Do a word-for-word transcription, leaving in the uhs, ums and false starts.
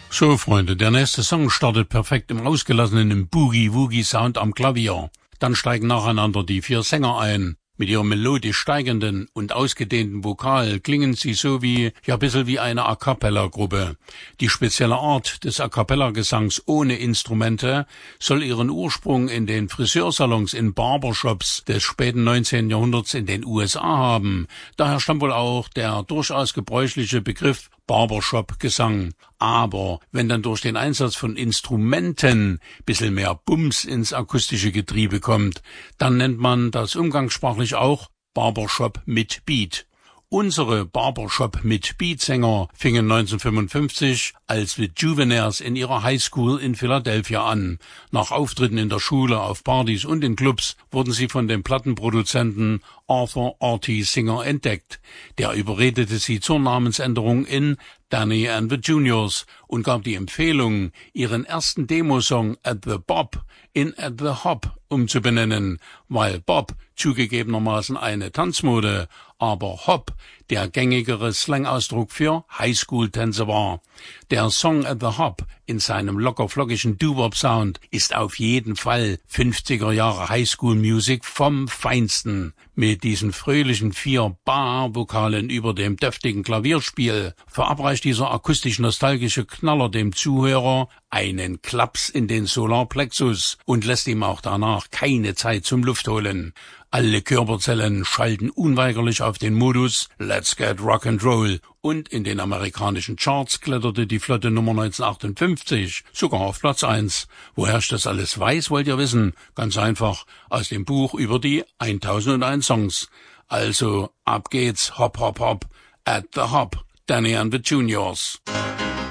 So, Freunde, der nächste Song startet perfekt im ausgelassenen Boogie-Woogie-Sound am Klavier. Dann steigen nacheinander die vier Sänger ein. Mit ihrem melodisch steigenden und ausgedehnten Vokal klingen sie so wie, ja, ein bisschen wie eine A-Cappella-Gruppe. Die spezielle Art des A-Cappella-Gesangs ohne Instrumente soll ihren Ursprung in den Friseursalons in Barbershops des späten neunzehnten Jahrhunderts in den U S A haben. Daher stammt wohl auch der durchaus gebräuchliche Begriff Barbershop-Gesang. Aber wenn dann durch den Einsatz von Instrumenten bisschen mehr Bums ins akustische Getriebe kommt, dann nennt man das umgangssprachlich auch Barbershop mit Beat. Unsere Barbershop mit Beat-Sänger fingen neunzehnhundertfünfundfünfzig als The Juveniles in ihrer Highschool in Philadelphia an. Nach Auftritten in der Schule, auf Partys und in Clubs wurden sie von dem Plattenproduzenten Arthur Artie Singer entdeckt. Der überredete sie zur Namensänderung in Danny and the Juniors und gab die Empfehlung, ihren ersten Demosong At the Bob in At the Hop umzubenennen, weil Bob zugegebenermaßen eine Tanzmode, aber Hop der gängigere Slangausdruck für Highschool-Tänze war. Der Song At the Hop in seinem lockerflockigen Doo-Wop-Sound ist auf jeden Fall fünfziger Jahre Highschool-Music vom Feinsten. Mit diesen fröhlichen vier Bar-Vokalen über dem deftigen Klavierspiel verabreicht dieser akustisch-nostalgische Knaller dem Zuhörer einen Klaps in den Solarplexus und lässt ihm auch danach keine Zeit zum Luftholen. Alle Körperzellen schalten unweigerlich auf den Modus Let's get rock and roll und in den amerikanischen Charts kletterte die flotte Nummer neunzehnhundertachtundfünfzig sogar auf Platz eins. Woher ich das alles weiß, wollt ihr wissen? Ganz einfach, aus dem Buch über die tausendundeins Songs. Also, ab geht's, hop, hop, hop, at the hop, Danny and the Juniors.